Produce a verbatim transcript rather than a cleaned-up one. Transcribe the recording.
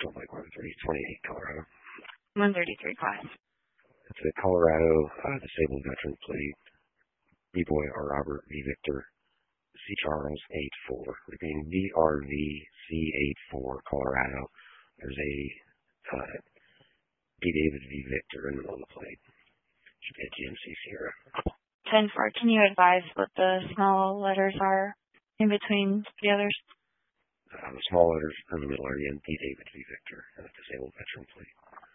Still like one three twenty-eight Colorado. one thirty-three class. It's a Colorado uh, disabled veteran plate. B-Boy R. Robert V. Victor C. Charles eight four. Repeating V R V C eight four Colorado. There's a uh, D. David V. Victor in the middle of the plate. Should be a G M C Sierra. ten four, can you advise what the small letters are in between the others? Uh, the small letters in the middle are again D. David V. Victor and a disabled veteran plate.